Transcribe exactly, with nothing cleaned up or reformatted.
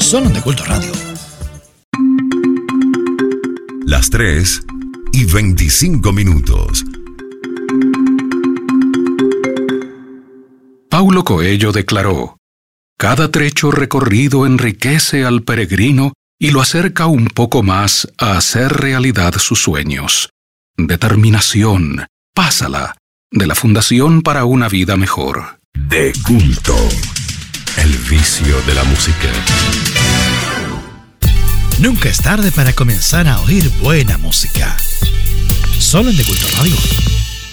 solo en De Culto Radio. Las tres y veinticinco minutos. Paulo Coelho declaró: cada trecho recorrido enriquece al peregrino y lo acerca un poco más a hacer realidad sus sueños. Determinación, pásala, de la Fundación para una Vida Mejor. De Culto, el vicio de la música. Nunca es tarde para comenzar a oír buena música. Solo en De Culto Radio.